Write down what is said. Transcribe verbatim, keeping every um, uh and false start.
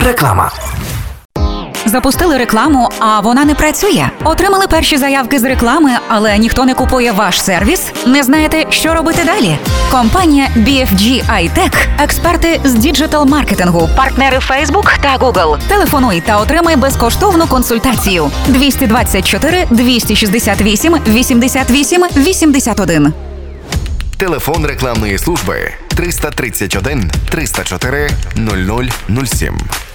Реклама. Запустили рекламу, а вона не працює. Отримали перші заявки з реклами, але ніхто не купує ваш сервіс? Не знаєте, що робити далі? Компанія бі еф джі ай тек – експерти з діджитал-маркетингу, партнери Facebook та Google. Телефонуй та отримай безкоштовну консультацію. двісті двадцять чотири двісті шістдесят вісім вісімдесят вісім вісімдесят один. Телефон рекламної служби триста тридцять один триста чотири нуль нуль нуль сім.